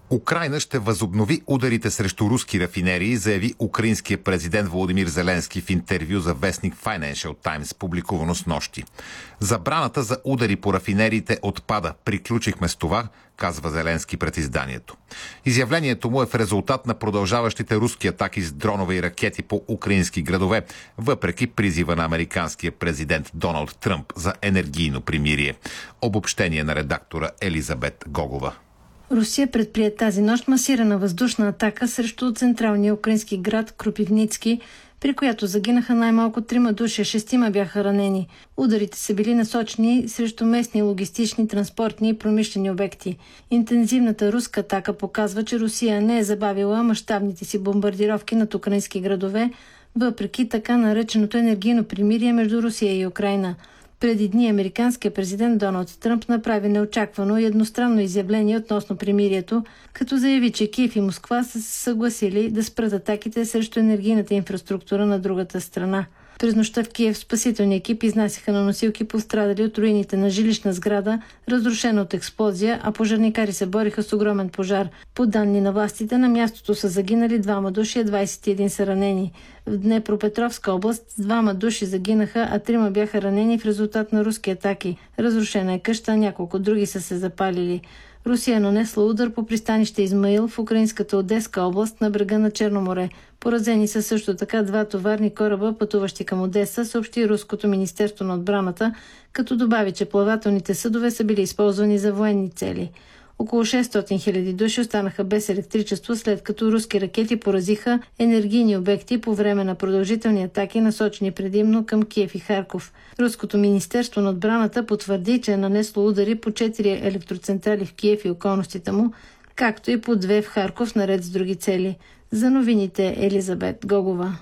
Украйна ще възобнови ударите срещу руски рафинерии, заяви украинският президент Володимир Зеленски в интервю за вестник Financial Times, публикувано снощи. Забраната за удари по рафинериите отпада. Приключихме с това, казва Зеленски пред изданието. Изявлението му е в резултат на продължаващите руски атаки с дронове и ракети по украински градове, въпреки призива на американския президент Доналд Тръмп за енергийно примирие. Обобщение на редактора Елизабет Гогова. Русия предприе тази нощ масирана въздушна атака срещу централния украински град Кропивницки, при която загинаха най-малко 3 души, 6 бяха ранени. Ударите са били насочени срещу местни логистични, транспортни и промишлени обекти. Интензивната руска атака показва, че Русия не е забавила мащабните си бомбардировки над украински градове, въпреки така нареченото енергийно примирие между Русия и Украйна. Преди дни американският президент Доналд Тръмп направи неочаквано и едностранно изявление относно примирието, като заяви, че Киев и Москва са се съгласили да спрат атаките срещу енергийната инфраструктура на другата страна. През нощта в Киев спасителни екипи изнасяха на носилки пострадали от руините на жилищна сграда, разрушена от експлозия, а пожарникари се бориха с огромен пожар. По данни на властите, на мястото са загинали 2 души, а 21 са ранени. В Днепропетровска област 2 души загинаха, а 3 бяха ранени в резултат на руски атаки. Разрушена е къща, няколко други са се запалили. Русия е нанесла удар по пристанище Измаил в украинската Одеска област на брега на Черно море. Поразени са също така 2 товарни кораба, пътуващи към Одеса, съобщи Руското министерство на отбраната, като добави, че плавателните съдове са били използвани за военни цели. Около 600 хиляди души останаха без електричество, след като руски ракети поразиха енергийни обекти по време на продължителни атаки, насочени предимно към Киев и Харков. Руското министерство на отбраната потвърди, че е нанесло удари по 4 електроцентрали в Киев и околностите му, както и по 2 в Харков, наред с други цели. За новините Елизабет Гогова.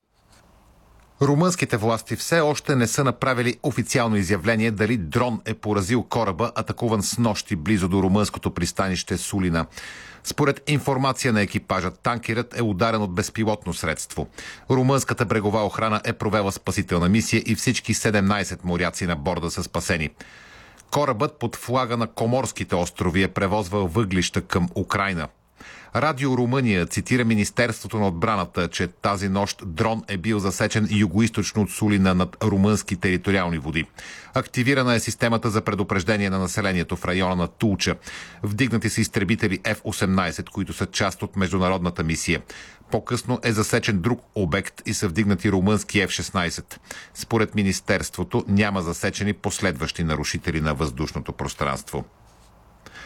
Румънските власти все още не са направили официално изявление дали дрон е поразил кораба, атакуван снощи близо до румънското пристанище Сулина. Според информация на екипажа, танкерът е ударен от безпилотно средство. Румънската брегова охрана е провела спасителна мисия и всички 17 моряци на борда са спасени. Корабът под флага на Коморските острови е превозвал въглища към Украйна. Радио Румъния цитира Министерството на отбраната, че тази нощ дрон е бил засечен югоизточно от Сулина над румънски териториални води. Активирана е системата за предупреждение на населението в района на Тулча. Вдигнати са изтребители F-18, които са част от международната мисия. По-късно е засечен друг обект и са вдигнати румънски F-16. Според Министерството няма засечени последващи нарушители на въздушното пространство.